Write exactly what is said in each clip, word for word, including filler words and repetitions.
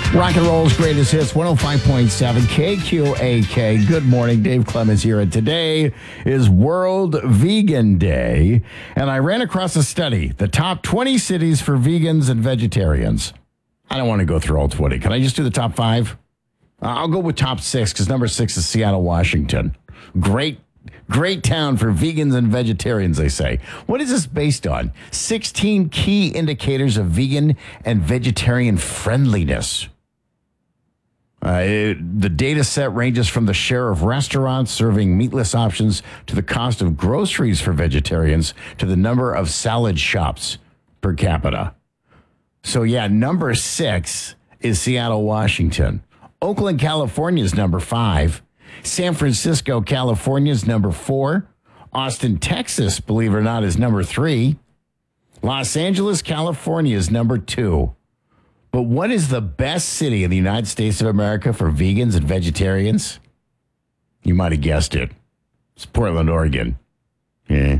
Rock and roll's greatest hits, one oh five point seven K Q A K. Good morning, Dave Clemens here, and today is World Vegan Day, and I ran across a study, the top twenty cities for vegans and vegetarians. I don't want to go through all twenty. Can I just do the top five? Uh, I'll go with top six, because number six is Seattle, Washington. Great Great town for vegans and vegetarians, they say. What is this based on? sixteen key indicators of vegan and vegetarian friendliness. Uh, it, the data set ranges from the share of restaurants serving meatless options to the cost of groceries for vegetarians to the number of salad shops per capita. So, yeah, number six is Seattle, Washington. Oakland, California is number five. San Francisco, California is number four. Austin, Texas, believe it or not, is number three. Los Angeles, California is number two. But what is the best city in the United States of America for vegans and vegetarians? You might have guessed it. It's Portland, Oregon. Yeah.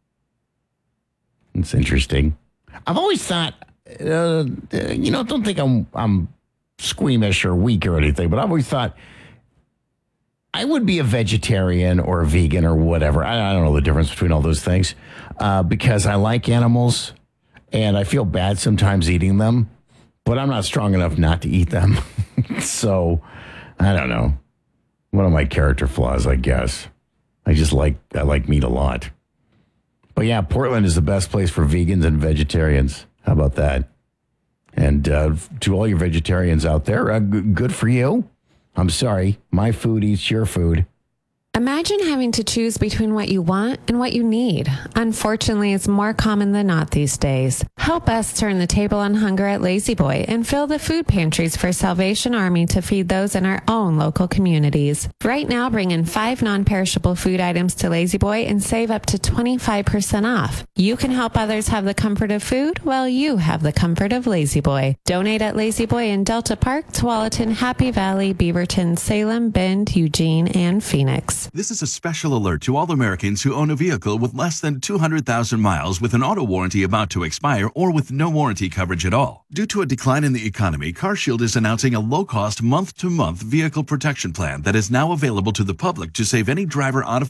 It's interesting. I've always thought, uh, you know, don't think I'm, I'm squeamish or weak or anything, but I've always thought, I would be a vegetarian or a vegan or whatever. I, I don't know the difference between all those things uh, because I like animals and I feel bad sometimes eating them, but I'm not strong enough not to eat them. So I don't know. One of my character flaws, I guess. I just like I like meat a lot. But yeah, Portland is the best place for vegans and vegetarians. How about that? And uh, to all your vegetarians out there, uh, g- good for you. I'm sorry, my food eats your food. Imagine having to choose between what you want and what you need. Unfortunately, it's more common than not these days. Help us turn the table on hunger at Lazy Boy and fill the food pantries for Salvation Army to feed those in our own local communities. Right now, bring in five non-perishable food items to Lazy Boy and save up to twenty-five percent off. You can help others have the comfort of food while you have the comfort of Lazy Boy. Donate at Lazy Boy in Delta Park, Tualatin, Happy Valley, Beaverton, Salem, Bend, Eugene, and Phoenix. This is a special alert to all Americans who own a vehicle with less than two hundred thousand miles with an auto warranty about to expire or with no warranty coverage at all. Due to a decline in the economy, CarShield is announcing a low-cost month-to-month vehicle protection plan that is now available to the public to save any driver out of